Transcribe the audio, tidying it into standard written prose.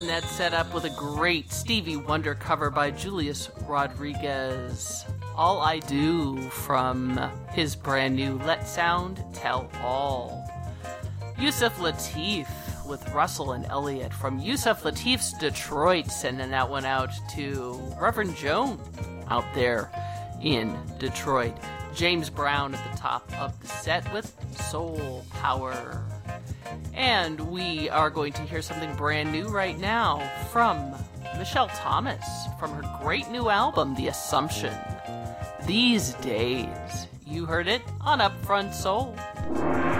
That's set up with a great Stevie Wonder cover by Julius Rodriguez. All I Do from his brand new Let Sound Tell All. Yusef Lateef with Russell and Elliott from Yusef Lateef's Detroit, sending that one out to Reverend Joan out there in Detroit. James Brown at the top of the set with Soul Power. And we are going to hear something brand new right now from Michelle Thomas from her great new album, The Assumption. These Days. You heard it on Upfront Soul.